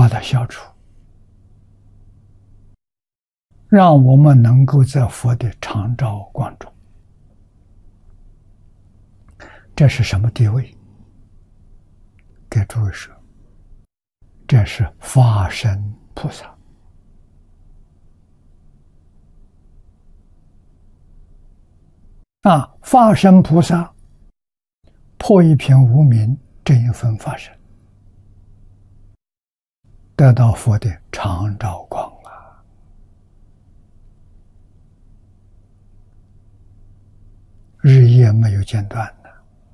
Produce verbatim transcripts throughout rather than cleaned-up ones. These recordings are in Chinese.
把它消除，让我们能够在佛的常照光中。这是什么地位？给诸位说，这是法身菩萨。啊，法身菩萨破一片无明，这一份法身，得到佛的常照光啊！日夜没有间断的。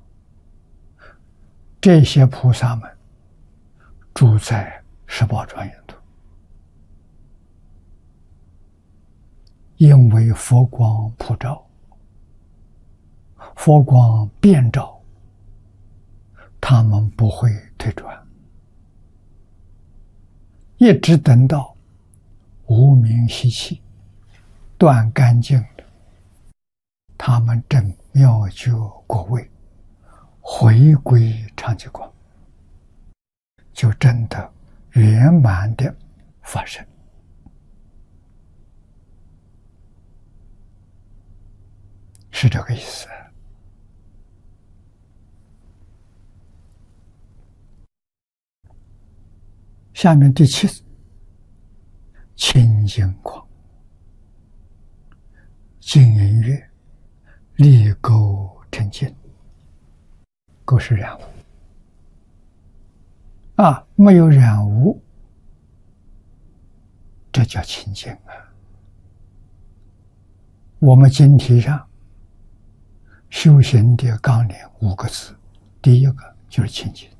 这些菩萨们住在十宝庄严土，因为佛光普照，佛光遍照，他们不会退转，一直等到无明习气断干净了，他们正妙觉果位，回归常寂光，就真的圆满的发生。是这个意思。下面第七，清净光，净音乐，力垢澄净。垢是染污啊，没有染污，这叫清净啊。我们经题上修行的纲领五个字，第一个就是清净。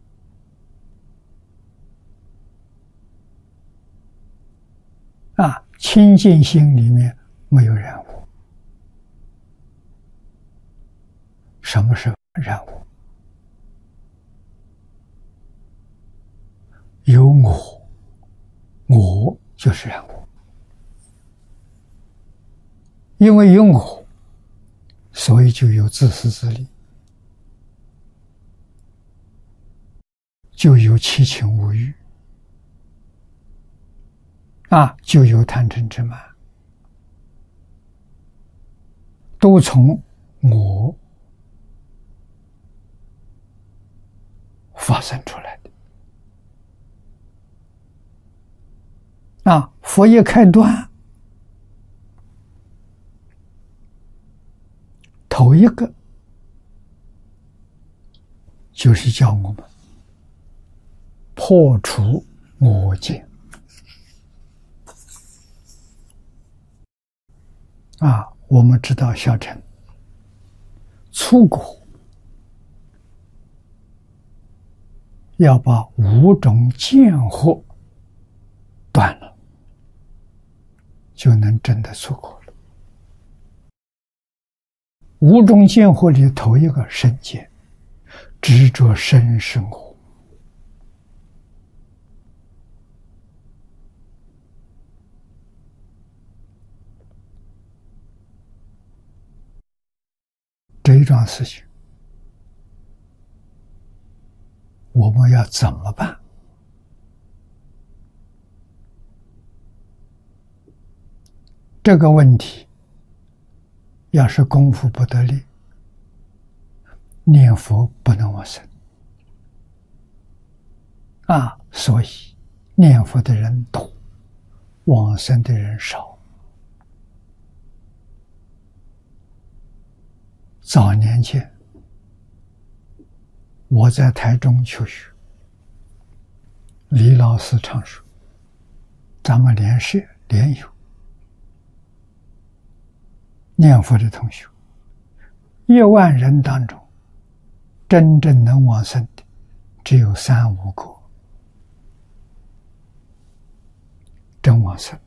啊，清净心里面没有染污。什么是染污？有我，我就是染污。因为有我，所以就有自私自利，就有七情五欲，啊，就有贪嗔痴慢，都从我发生出来的。啊，佛一开端，头一个就是叫我们破除我见。啊，我们知道小乘出果要把五种见惑断了，就能真的出果了。五种见惑里头一个身见，执着身生活。这一桩事情，我们要怎么办？这个问题，要是功夫不得力，念佛不能往生啊！所以念佛的人多，往生的人少。早年间，我在台中求学，李老师常说，咱们联社联友念佛的同学，一万人当中，真正能往生的只有三五个，真往生。